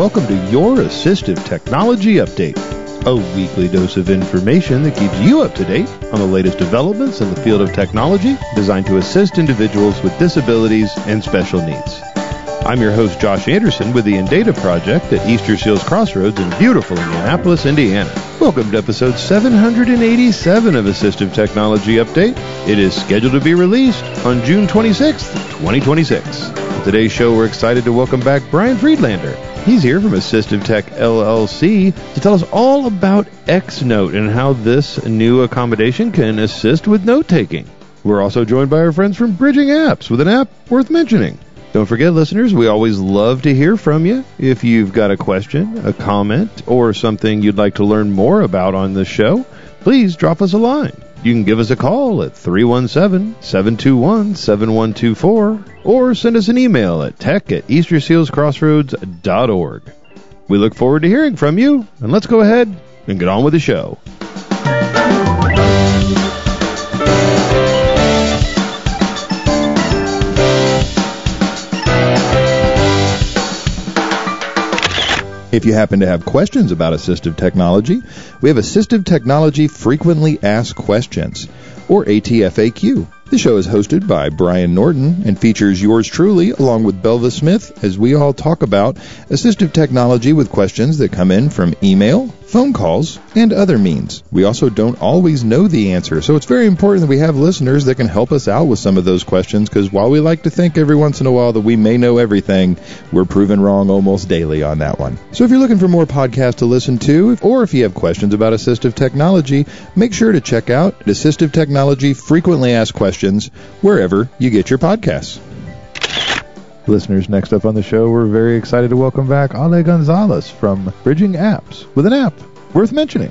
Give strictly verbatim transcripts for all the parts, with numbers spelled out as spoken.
welcome to your Assistive Technology Update, a weekly dose of information that keeps you up to date on the latest developments in the field of technology designed to assist individuals with disabilities and special needs. I'm your host, Josh Anderson, with the Indata Project at Easter Seals Crossroads in beautiful Indianapolis, Indiana. Welcome to episode seven hundred eighty-seven of Assistive Technology Update. It is scheduled to be released on June twenty-sixth, twenty twenty-six. On today's show, we're excited to welcome back Brian Friedlander. He's here from Assistive Tech L L C to tell us all about XNote and how this new accommodation can assist with note-taking. We're also joined by our friends from Bridging Apps with an app worth mentioning. Don't forget, listeners, we always love to hear from you. If you've got a question, a comment, or something you'd like to learn more about on this show, please drop us a line. You can give us a call at three one seven, seven two one, seven one two four or send us an email at tech at easter seals crossroads dot org. We look forward to hearing from you, and let's go ahead and get on with the show. If you happen to have questions about assistive technology, we have Assistive Technology Frequently Asked Questions, or A T F A Q. The show is hosted by Brian Norton and features yours truly along with Belva Smith as we all talk about assistive technology with questions that come in from email, phone calls, and other means. We also don't always know the answer, so it's very important that we have listeners that can help us out with some of those questions, because while we like to think every once in a while that we may know everything, we're proven wrong almost daily on that one. So if you're looking for more podcasts to listen to, or if you have questions about assistive technology, make sure to check out Assistive Technology Frequently Asked Questions wherever you get your podcasts. Listeners, next up on the show, we're very excited to welcome back Ale Gonzalez from Bridging Apps with an app worth mentioning.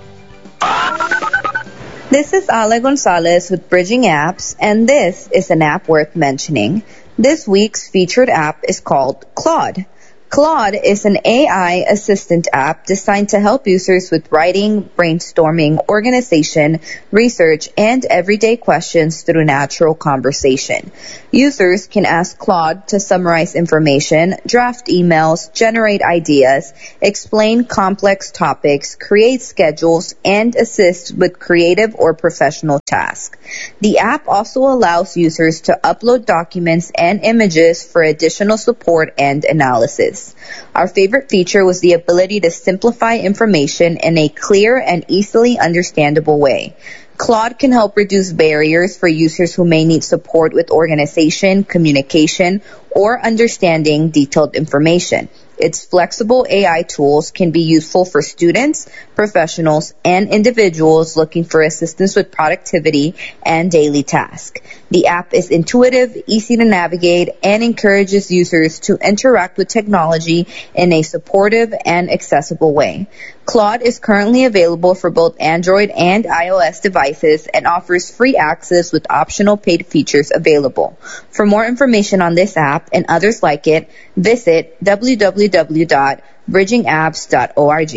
This is Ale Gonzalez with Bridging Apps, and this is an app worth mentioning. This week's featured app is called Claude. Claude is an A I assistant app designed to help users with writing, brainstorming, organization, research, and everyday questions through natural conversation. Users can ask Claude to summarize information, draft emails, generate ideas, explain complex topics, create schedules, and assist with creative or professional tasks. The app also allows users to upload documents and images for additional support and analysis. Our favorite feature was the ability to simplify information in a clear and easily understandable way. Claude can help reduce barriers for users who may need support with organization, communication, or understanding detailed information. Its flexible A I tools can be useful for students, professionals, and individuals looking for assistance with productivity and daily tasks. The app is intuitive, easy to navigate, and encourages users to interact with technology in a supportive and accessible way. Claude is currently available for both Android and iOS devices and offers free access with optional paid features available. For more information on this app and others like it, visit w w w dot bridging apps dot org.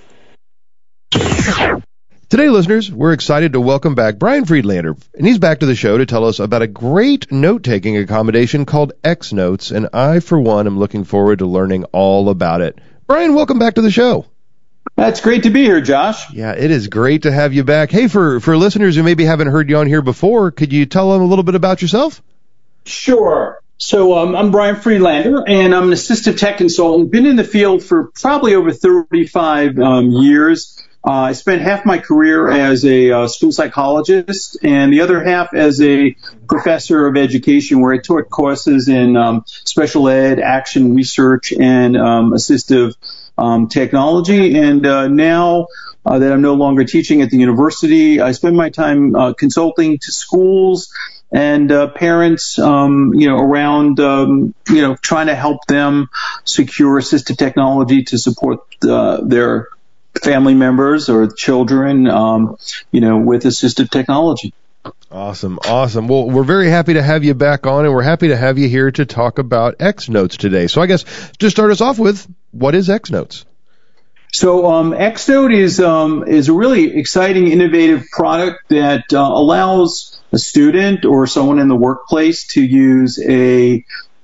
Today, listeners, we're excited to welcome back Brian Friedlander, and he's back to the show to tell us about a great note-taking accommodation called XNotes, and I, for one, am looking forward to learning all about it. Brian, welcome back to the show. That's great to be here, Josh. Yeah, it is great to have you back. Hey, for, for listeners who maybe haven't heard you on here before, could you tell them a little bit about yourself? Sure. So um, I'm Brian Friedlander, and I'm an assistive tech consultant. Been in the field for probably over thirty-five um, years. Uh, I spent half my career as a uh, school psychologist and the other half as a professor of education, where I taught courses in um, special ed, action research, and um, assistive um, technology. And uh, now uh, that I'm no longer teaching at the university, I spend my time uh, consulting to schools and uh, parents, um, you know, around, um, you know, trying to help them secure assistive technology to support uh, their family members or children, um, you know, with assistive technology. Awesome, awesome. Well, we're very happy to have you back on, and we're happy to have you here to talk about XNotes today. So I guess to start us off with, what is XNotes? So um, XNote is um, is a really exciting, innovative product that uh, allows a student or someone in the workplace to use a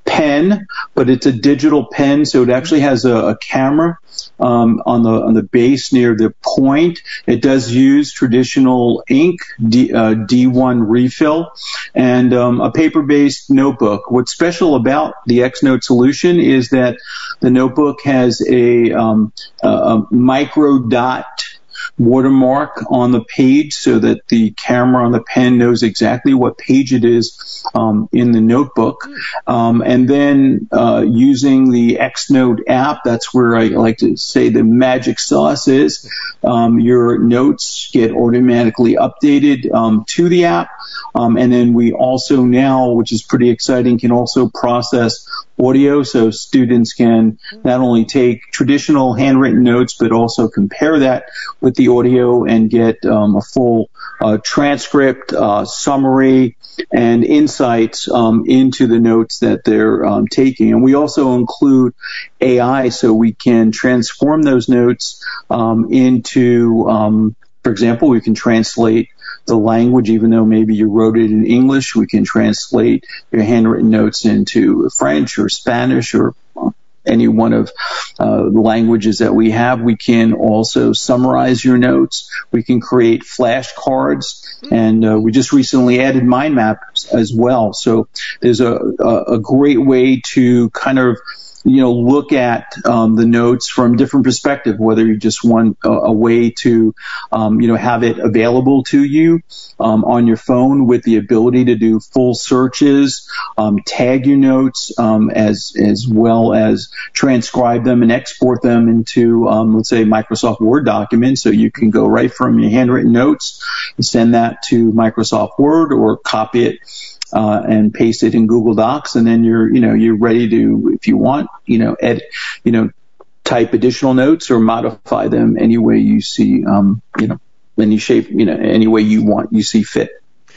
pen, but it's a digital pen, so it actually has a, a camera um, on the on the base near the point. It does use traditional ink, D, uh, D one refill, and um, a paper-based notebook. What's special about the X-Note solution is that the notebook has a, um, a, a micro dot watermark on the page so that the camera on the pen knows exactly what page it is um, in the notebook. Um, and then uh, using the X-Note app, that's where I like to say the magic sauce is. Um, your notes get automatically updated um, to the app. Um, and then we also now, which is pretty exciting, can also process audio, so students can not only take traditional handwritten notes, but also compare that with the audio and get um, a full uh, transcript, uh, summary, and insights um, into the notes that they're um, taking. And we also include A I, so we can transform those notes um, into, um, for example, we can translate the language, even though maybe you wrote it in English. We can translate your handwritten notes into French or Spanish or any one of uh, the languages that we have. We can also summarize your notes. We can create flashcards, and uh, we just recently added mind maps as well. So there's a, a, a great way to kind of you know, look at um, the notes from different perspective, whether you just want a, a way to, um, you know, have it available to you um, on your phone with the ability to do full searches, um, tag your notes, um, as as well as transcribe them and export them into, um, let's say, Microsoft Word documents. So you can go right from your handwritten notes and send that to Microsoft Word or copy it Uh, and paste it in Google Docs, and then you're, you know, you're ready to, if you want, you know, edit, you know, type additional notes or modify them any way you see, um, you know, any shape, you know, any way you want, you see fit.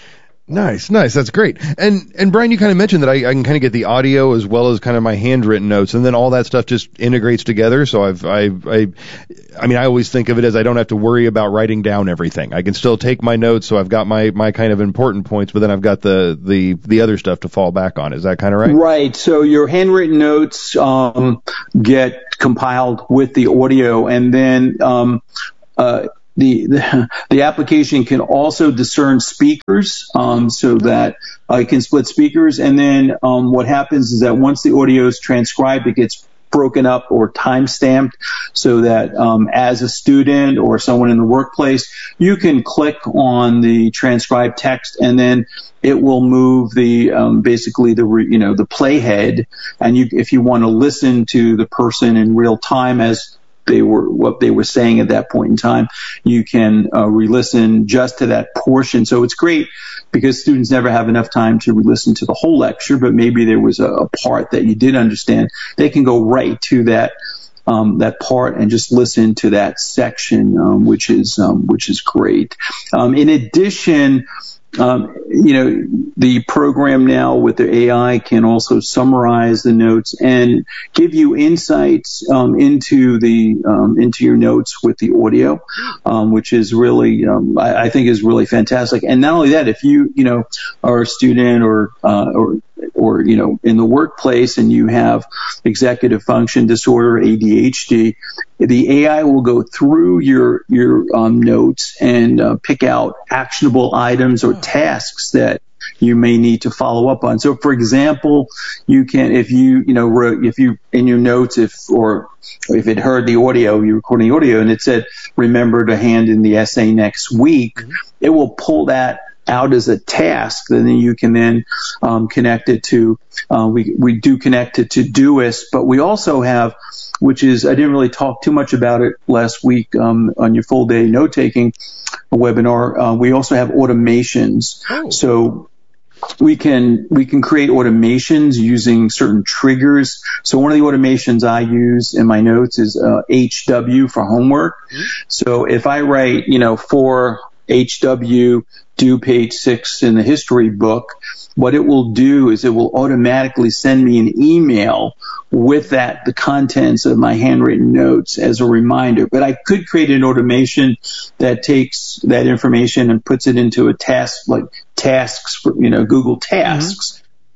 Nice, nice. That's great. And and Brian, you kind of mentioned that I, I can kind of get the audio as well as kind of my handwritten notes, and then all that stuff just integrates together. So I've I I I mean I always think of it as I don't have to worry about writing down everything. I can still take my notes, so I've got my my kind of important points, but then I've got the the the other stuff to fall back on. Is that kind of right? Right. So your handwritten notes um, get compiled with the audio, and then um, uh, The, the the application can also discern speakers, um, so that uh, it can split speakers. And then um, what happens is that once the audio is transcribed, it gets broken up or time stamped, so that um, as a student or someone in the workplace, you can click on the transcribed text, and then it will move the um, basically the re, you know the playhead, and you if you want to listen to the person in real time as they were what they were saying at that point in time, you can uh, re-listen just to that portion. So it's great because students never have enough time to re-listen to the whole lecture, but maybe there was a, a part that you did understand. They can go right to that um, that part and just listen to that section, um, which is um, which is great. Um, in addition, Um, you know, the program now with the A I can also summarize the notes and give you insights um, into the um, into your notes with the audio, um, which is really, um, I, I think, is really fantastic. And not only that, if you you know are a student or uh, or or you know in the workplace and you have executive function disorder, A D H D, the A I will go through your your um, notes and uh, pick out actionable items or tasks that you may need to follow up on. So, for example, you can, if you you know wrote, if you in your notes, if or if it heard the audio, you're recording the audio, and it said remember to hand in the essay next week, mm-hmm. it will pull that out as a task, and then you can then um, connect it to, uh, we, we do connect it to Doist, but we also have, which is, I didn't really talk too much about it last week um, on your full day note-taking webinar, uh, we also have automations. Oh. So we can we can create automations using certain triggers. So one of the automations I use in my notes is uh, H W for homework. Mm-hmm. So if I write, you know, for H W, do page six in the history book, what it will do is it will automatically send me an email with that, the contents of my handwritten notes as a reminder. But I could create an automation that takes that information and puts it into a task, like tasks, for, you know, Google Tasks. Mm-hmm.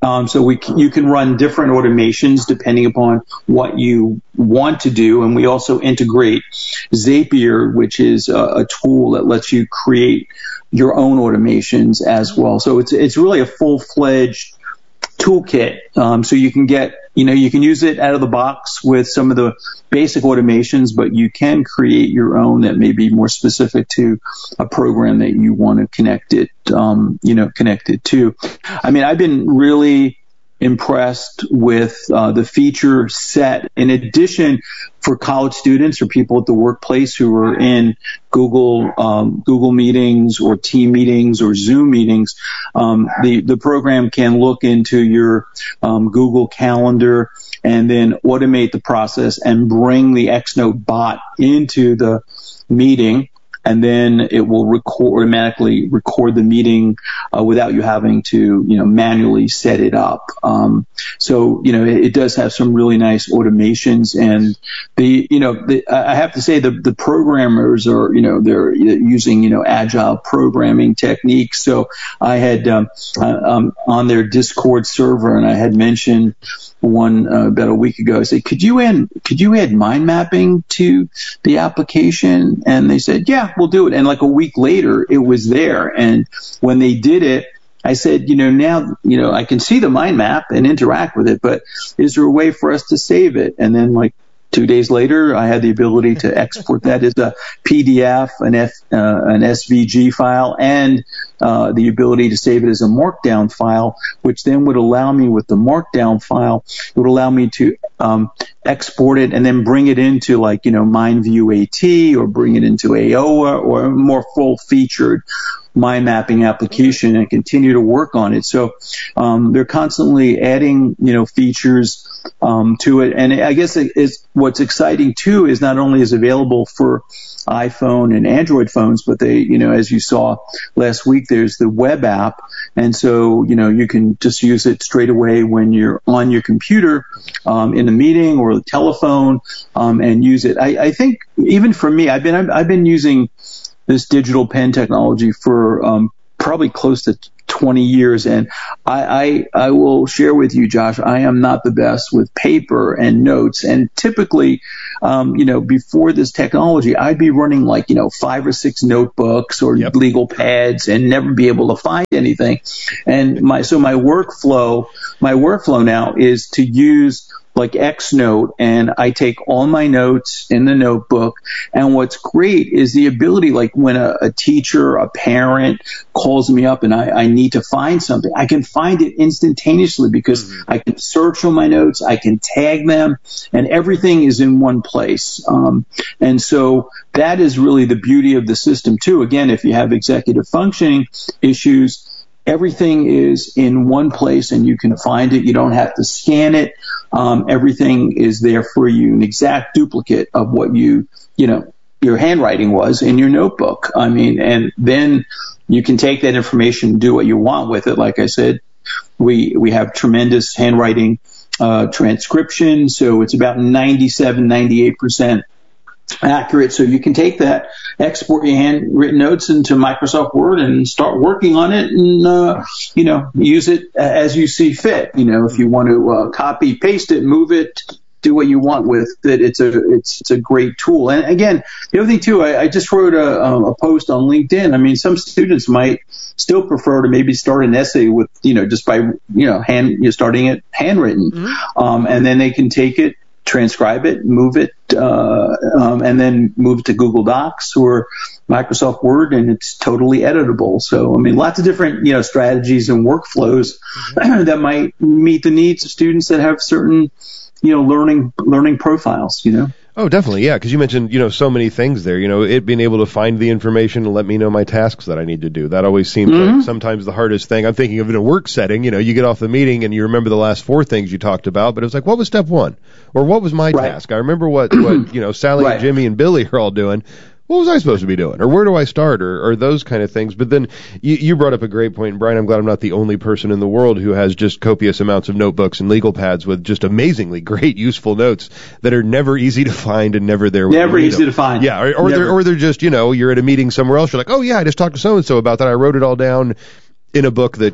Um, so we c- you can run different automations depending upon what you want to do. And we also integrate Zapier, which is a, a tool that lets you create your own automations as well. So it's it's really a full-fledged toolkit. Um, so you can get, you know, you can use it out of the box with some of the basic automations, but you can create your own that may be more specific to a program that you want to connect it, um, you know, connect it to. I mean, I've been really impressed with uh, the feature set. In addition, for college students or people at the workplace who are in Google um, Google meetings or team meetings or Zoom meetings, um, the the program can look into your um, Google Calendar and then automate the process and bring the Xnote bot into the meeting. And then it will record, automatically record the meeting uh, without you having to, you know, manually set it up. Um, so, you know, it, it does have some really nice automations. And the, you know, the, I have to say the, the programmers are, you know, they're using, you know, agile programming techniques. So I had um, uh, um, on their Discord server, and I had mentioned one uh, about a week ago. I said, could you add, could you add mind mapping to the application? And they said, yeah, we'll do it. And like a week later, it was there. And when they did it, I said, you know, now, you know, I can see the mind map and interact with it, but is there a way for us to save it? And then like two days later, I had the ability to export that as a P D F, an F, uh, an S V G file, and uh, the ability to save it as a markdown file, which then would allow me with the markdown file, it would allow me to um, export it and then bring it into like, you know, MindView AT or bring it into A O A or a more full-featured mind mapping application and continue to work on it. So um, they're constantly adding, you know, features um, to it. And I guess it is, what's exciting too is not only is it available for iPhone and Android phones, but they, you know, as you saw last week, there's the web app. And so, you know, you can just use it straight away when you're on your computer um, in a meeting or the telephone um, and use it. I, I think even for me, I've been, I've been using this digital pen technology for um, probably close to twenty years. And I, I, I will share with you, Josh, I am not the best with paper and notes. And typically, um, you know, before this technology, I'd be running like, you know, five or six notebooks or yep. legal pads and never be able to find anything. And my, so my workflow, my workflow now is to use like Xnote, and I take all my notes in the notebook. And what's great is the ability, like when a, a teacher, a parent calls me up and I, I need to find something, I can find it instantaneously because mm-hmm. I can search on my notes, I can tag them, and everything is in one place. Um, and so that is really the beauty of the system too. Again, if you have executive functioning issues, everything is in one place and you can find it. You don't have to scan it. Um, everything is there for you, an exact duplicate of what you, you know, your handwriting was in your notebook. I mean, and then you can take that information and do what you want with it. Like I said, we, we have tremendous handwriting, uh, transcription. So it's about ninety-seven, ninety-eight percent accurate. So you can take that, export your handwritten notes into Microsoft Word and start working on it and, uh, you know, use it as you see fit. You know, if you want to uh, copy, paste it, move it, do what you want with it. It's a, it's, it's a great tool. And again, the other thing too, I, I just wrote a, a post on LinkedIn. I mean, some students might still prefer to maybe start an essay with, you know, just by, you know, hand, you're starting it handwritten. Mm-hmm. Um, and then they can take it, transcribe it, move it, uh, um, and then move it to Google Docs or Microsoft Word, and it's totally editable. So, I mean, lots of different, you know, strategies and workflows mm-hmm. that might meet the needs of students that have certain, you know, learning learning profiles, you know. Oh, definitely, yeah, because you mentioned, you know, so many things there. You know, it being able to find the information and let me know my tasks that I need to do. That always seems mm-hmm. like sometimes the hardest thing. I'm thinking of in a work setting, you know, you get off the meeting and you remember the last four things you talked about, but it was like, what was step one? Or what was my right. task? I remember what, what you know, Sally right. and Jimmy and Billy are all doing. What was I supposed to be doing? Or where do I start? Or, or those kind of things. But then you, you brought up a great point, and Brian, I'm glad I'm not the only person in the world who has just copious amounts of notebooks and legal pads with just amazingly great, useful notes that are never easy to find and never there. Never easy them. to find. Yeah, or, or they're or they're just, you know, you're at a meeting somewhere else. You're like, oh, yeah, I just talked to so-and-so about that. I wrote it all down in a book that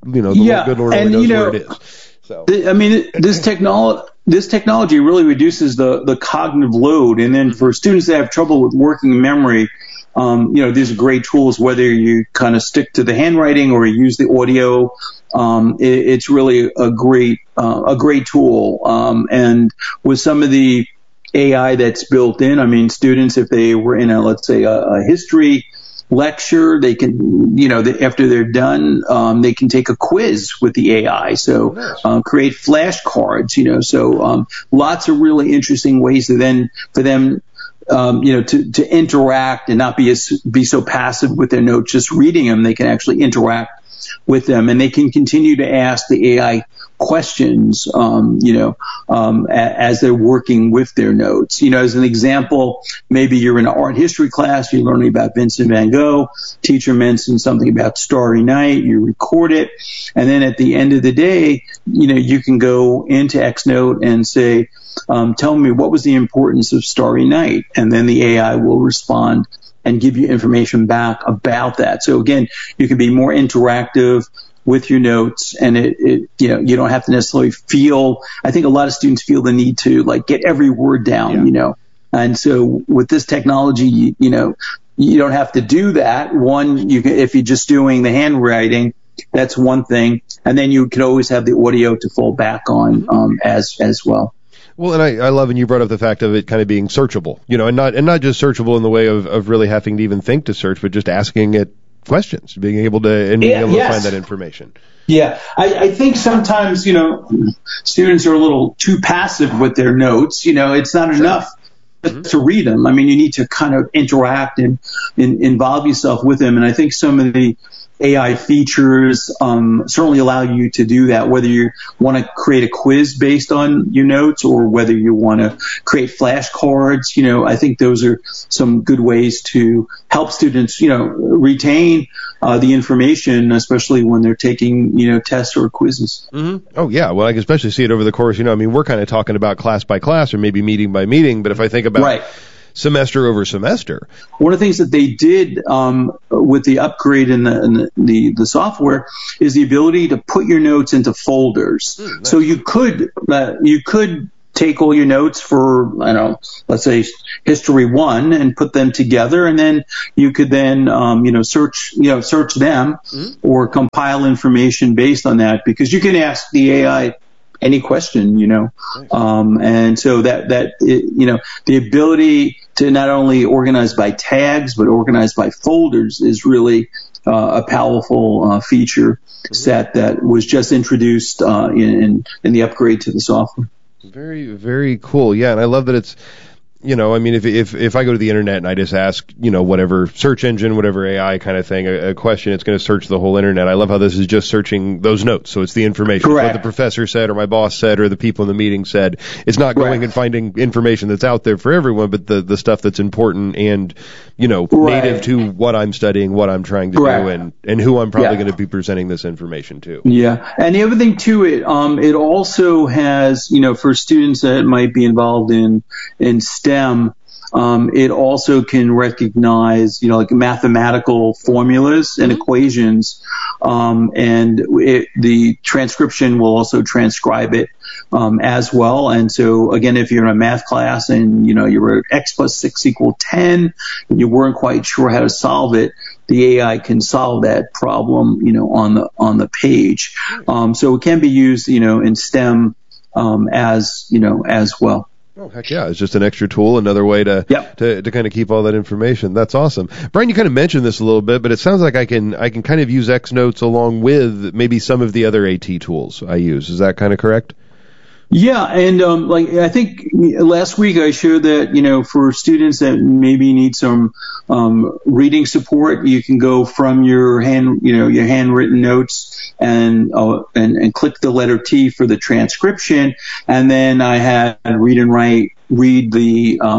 you know, the yeah, good Lord and, only knows you know, where it is. So. I mean, this technology. This technology really reduces the, the cognitive load, and then for students that have trouble with working memory, um, you know, these are great tools. Whether you kind of stick to the handwriting or you use the audio, um, it, it's really a great uh, a great tool. Um, and with some of the A I that's built in, I mean, students, if they were in a let's say a, a history lecture, they can, you know, the, after they're done, um, they can take a quiz with the A I. So, uh, create flashcards, you know, so, um, lots of really interesting ways to then, for them, um, you know, to, to interact and not be as, be so passive with their notes, just reading them. They can actually interact with them, and they can continue to ask the A I questions, um, you know, um, a, as they're working with their notes. You know, as an example, maybe you're in an art history class, you're learning about Vincent van Gogh, teacher mentions something about Starry Night, you record it, and then at the end of the day, you know, you can go into Xnote and say, um, tell me what was the importance of Starry Night, and then the A I will respond and give you information back about that. So again, you can be more interactive with your notes, and it, it, you know, you don't have to necessarily feel, I think a lot of students feel the need to like get every word down, yeah. you know, and so with this technology, you, you know, you don't have to do that. One, you can, if you're just doing the handwriting, that's one thing. And then you could always have the audio to fall back on, um, as, as well. Well, and I, I love, and you brought up the fact of it kind of being searchable, you know, and not, and not just searchable in the way of, of really having to even think to search, but just asking it questions, being able to, and being yeah, able yes. to find that information. Yeah, I, I think sometimes, you know, students are a little too passive with their notes. You know, it's not sure. enough mm-hmm. to read them. I mean, you need to kind of interact and, and involve yourself with them. And I think some of the A I features um, certainly allow you to do that, whether you want to create a quiz based on your notes or whether you want to create flashcards. You know, I think those are some good ways to help students, you know, retain uh, the information, especially when they're taking, you know, tests or quizzes. Mm-hmm. Oh, yeah. Well, I can especially see it over the course. You know, I mean, we're kind of talking about class by class or maybe meeting by meeting, but if I think about right. semester over semester. One of the things that they did um, with the upgrade in, the, in the, the, the software is the ability to put your notes into folders. Mm, nice. So you could uh, you could take all your notes for, I don't know, let's say history one and put them together, and then you could then um, you know search you know search them mm. or compile information based on that, because you can ask the A I any question, you know, nice. um, and so that, that, it, you know, the ability to not only organize by tags, but organize by folders is really, uh, a powerful, uh, feature mm-hmm. set that was just introduced, uh, in, in, in the upgrade to the software. Very, very cool. Yeah. And I love that it's, you know, I mean, if if if I go to the internet and I just ask, you know, whatever search engine, whatever A I kind of thing, a, a question, it's going to search the whole internet. I love how this is just searching those notes. So it's the information. Correct. What the professor said or my boss said or the people in the meeting said. It's not going Correct. and finding information that's out there for everyone, but the, the stuff that's important and, you know, right. native to what I'm studying, what I'm trying to Correct. do, and, and who I'm probably yeah. going to be presenting this information to. Yeah. And the other thing to it, um, it also has, you know, for students that might be involved in, in STEM, Um, it also can recognize, you know, like mathematical formulas and mm-hmm. equations, um, and it, the transcription will also transcribe it um, as well. And so, again, if you're in a math class and, you know, you wrote x plus six equal ten, and you weren't quite sure how to solve it, the A I can solve that problem, you know, on the on the page. Um, so it can be used, you know, in STEM um, as, you know, as well. Oh, heck yeah. It's just an extra tool, another way to, yep. to, to kind of keep all that information. That's awesome. Brian, you kind of mentioned this a little bit, but it sounds like I can, I can kind of use Xnotes along with maybe some of the other AT tools I use. Is that kind of correct? Yeah, and um, like I think last week I showed that, you know, for students that maybe need some um, reading support, you can go from your hand, you know, your handwritten notes and uh, and, and click the letter T for the transcription, and then I had read and write, read the um,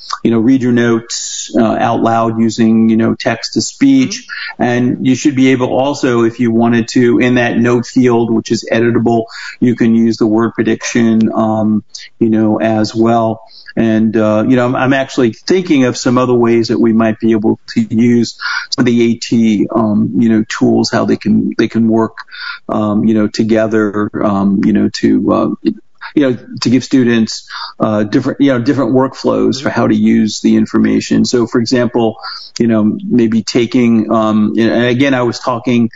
you know, read your notes uh, out loud using, you know, text to speech. And you should be able also, if you wanted to, in that note field, which is editable, you can use the word prediction, um, you know, as well. And, uh, you know, I'm, I'm actually thinking of some other ways that we might be able to use some of the AT, um, you know, tools, how they can, they can work, um, you know, together, um, you know, to, uh, you know, to give students, uh, different, you know, different workflows for how to use the information. So, for example, you know, maybe taking, um, and again, I was talking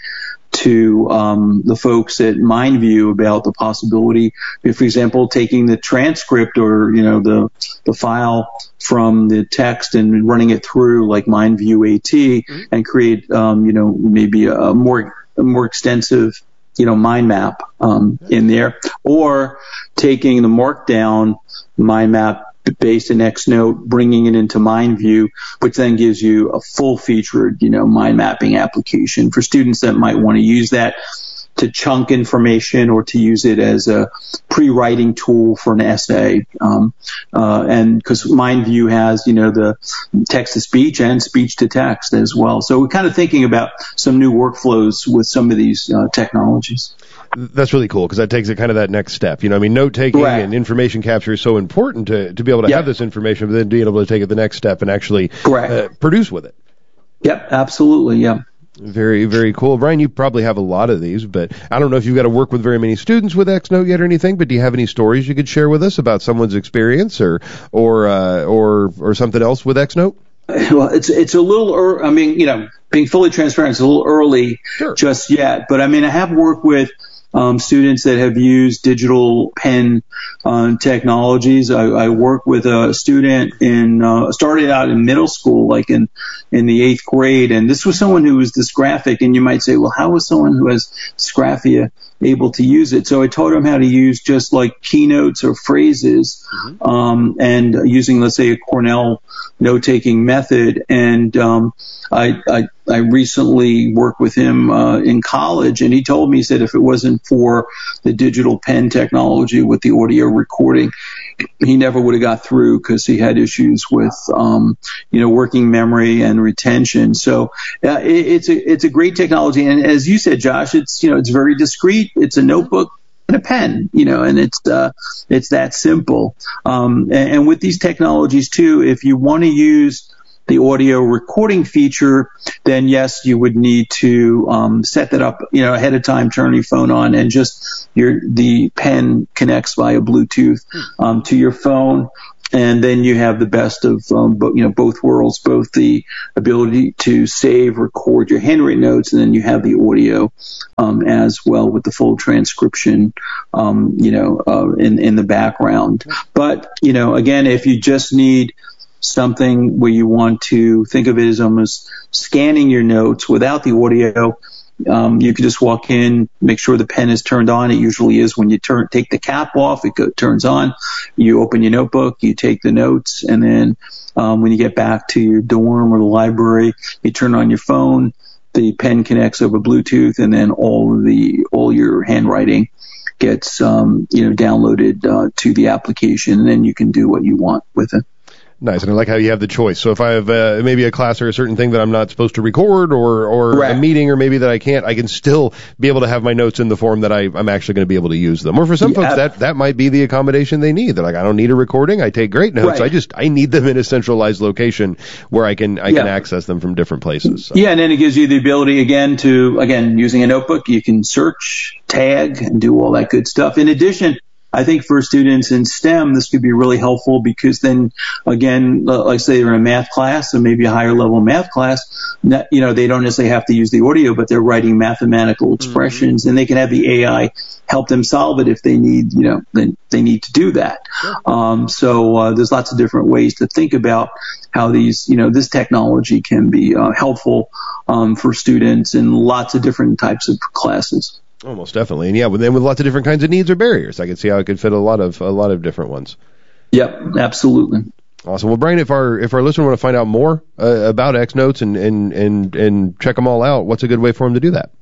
to um, the folks at MindView about the possibility, if, for example, taking the transcript or, you know, the the file from the text and running it through like MindView AT mm-hmm. and create, um, you know, maybe a more a more extensive, you know, mind map um, in there, or taking the markdown mind map based in Xnote, bringing it into MindView, which then gives you a full-featured, you know, mind mapping application for students that might want to use that to chunk information or to use it as a pre-writing tool for an essay. Um, uh, and because MindView has, you know, the text-to-speech and speech-to-text as well. So we're kind of thinking about some new workflows with some of these uh, technologies. That's really cool because that takes it kind of that next step. You know, I mean, note taking right. and information capture is so important to, to be able to yep. have this information, but then being able to take it the next step and actually uh, produce with it. Yep, absolutely. Yeah. Very, very cool. Brian, you probably have a lot of these, but I don't know if you've got to work with very many students with Xnote yet or anything, but do you have any stories you could share with us about someone's experience or, or, uh, or, or something else with Xnote? Well, it's, it's a little, er- I mean, you know, being fully transparent, it's a little early sure. just yet, but I mean, I have worked with Um, students that have used digital pen uh, technologies. I, I work with a student in uh, started out in middle school, like in in the eighth grade, and this was someone who was dysgraphic. And you might say, well, how is someone who has dysgraphia able to use it? So I taught him how to use just like keynotes or phrases, mm-hmm. um, and using, let's say, a Cornell note-taking method. And um, I, I I recently worked with him uh, in college, and he told me, he said, if it wasn't for the digital pen technology with the audio recording, he never would have got through because he had issues with, um, you know, working memory and retention. So uh, it, it's a it's a great technology, and as you said, Josh, it's you know it's very discreet. It's a notebook and a pen, you know, and it's uh, it's that simple. Um, and, and with these technologies too, if you want to use the audio recording feature, then yes, you would need to um, set that up, you know, ahead of time, turn your phone on, and just your the pen connects via Bluetooth um, to your phone, and then you have the best of um, bo- you know both worlds, both the ability to save, record your handwritten notes, and then you have the audio um, as well with the full transcription, um, you know, uh, in in the background. But you know, again, if you just need something where you want to think of it as almost scanning your notes without the audio, um, you can just walk in, make sure the pen is turned on. It usually is when you turn, take the cap off, it go, turns on. You open your notebook, you take the notes, and then um, when you get back to your dorm or the library, you turn on your phone, the pen connects over Bluetooth, and then all of the all your handwriting gets um, you know downloaded uh, to the application, and then you can do what you want with it. Nice, and I like how you have the choice. So if I have uh, maybe a class or a certain thing that I'm not supposed to record, or or right. a meeting, or maybe that I can't, I can still be able to have my notes in the form that I, I'm actually going to be able to use them. Or for some yeah. folks, that that might be the accommodation they need. They're like, I don't need a recording. I take great notes. Right. I just I need them in a centralized location where I can I yeah. can access them from different places. So. Yeah, and then it gives you the ability again to again using a notebook, you can search, tag, and do all that good stuff. In addition, I think for students in STEM, this could be really helpful because then, again, like say they're in a math class or maybe a higher level math class, you know, they don't necessarily have to use the audio, but they're writing mathematical expressions, mm-hmm. and they can have the A I help them solve it if they need, you know, they, they need to do that. Sure. Um, so uh, there's lots of different ways to think about how these, you know, this technology can be uh, helpful um, for students in lots of different types of classes. Almost definitely, and yeah, with then with lots of different kinds of needs or barriers, I can see how it could fit a lot of a lot of different ones. Yep, absolutely. Awesome. Well, Brian, if our if our listener want to find out more uh, about Xnotes and, and and and check them all out, what's a good way for them to do that?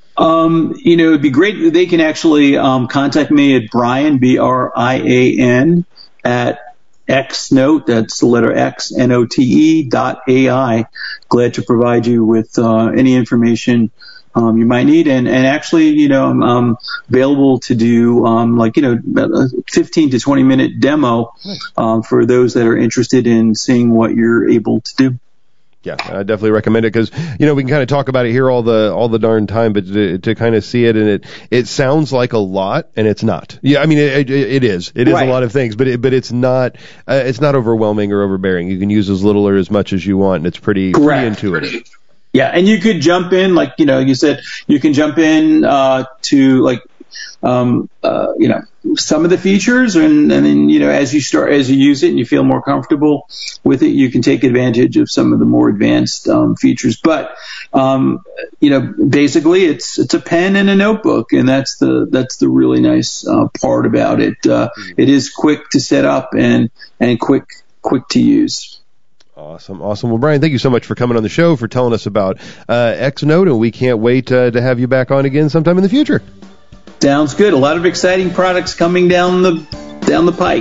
Um, you know, it'd be great. They can actually um, contact me at Brian B R I A N at Xnote. That's the letter X, N O T E dot A I. Glad to provide you with uh, any information um, you might need. And, and actually, you know, I'm um, available to do um, like, you know, a fifteen to twenty minute demo um, for those that are interested in seeing what you're able to do. Yeah, I definitely recommend it because, you know, we can kind of talk about it here all the all the darn time, but to, to kind of see it, and it it sounds like a lot, and it's not. Yeah, I mean, it, it, it is. It is right. A lot of things, but it, but it's not uh, it's not overwhelming or overbearing. You can use as little or as much as you want, and it's pretty, pretty intuitive. Yeah, and you could jump in, like, you know, you said, you can jump in uh, to, like, um, uh, you know, some of the features, and, and then, you know, as you start, as you use it and you feel more comfortable with it, you can take advantage of some of the more advanced um, features. But, um, you know, basically it's, it's a pen and a notebook, and that's the, that's the really nice uh, part about it. Uh, it is quick to set up and, and quick, quick to use. Awesome, awesome. Well, Brian, thank you so much for coming on the show, for telling us about uh, Xnote, and we can't wait uh, to have you back on again sometime in the future. Sounds good. A lot of exciting products coming down the down the pike.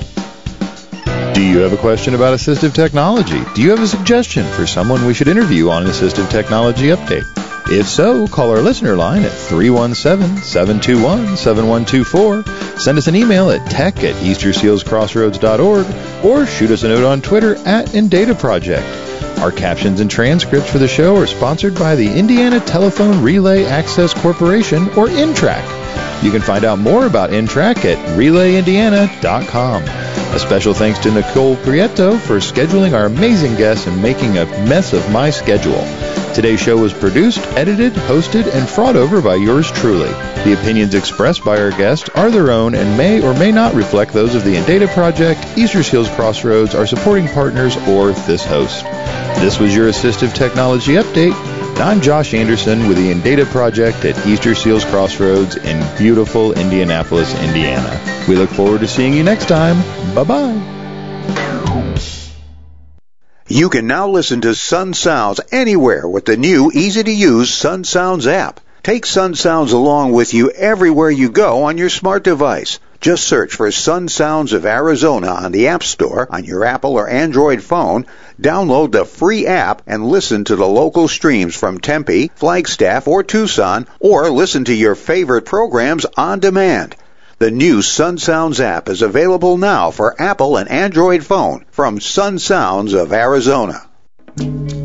Do you have a question about assistive technology? Do you have a suggestion for someone we should interview on an Assistive Technology Update? If so, call our listener line at three one seven, seven two one, seven one two four, send us an email at tech at easter seals crossroads dot org, or shoot us a note on Twitter at Indata Project. Our captions and transcripts for the show are sponsored by the Indiana Telephone Relay Access Corporation, or InTrack. You can find out more about InTrack at relay indiana dot com. A special thanks to Nicole Prieto for scheduling our amazing guests and making a mess of my schedule. Today's show was produced, edited, hosted, and fraught over by yours truly. The opinions expressed by our guests are their own and may or may not reflect those of the Indata Project, Easter Seals Crossroads, our supporting partners, or this host. This was your Assistive Technology Update. I'm Josh Anderson with the Indata Project at Easter Seals Crossroads in beautiful Indianapolis, Indiana. We look forward to seeing you next time. Bye-bye. You can now listen to Sun Sounds anywhere with the new, easy-to-use Sun Sounds app. Take Sun Sounds along with you everywhere you go on your smart device. Just search for Sun Sounds of Arizona on the App Store on your Apple or Android phone, download the free app, and listen to the local streams from Tempe, Flagstaff, or Tucson, or listen to your favorite programs on demand. The new Sun Sounds app is available now for Apple and Android phone from Sun Sounds of Arizona.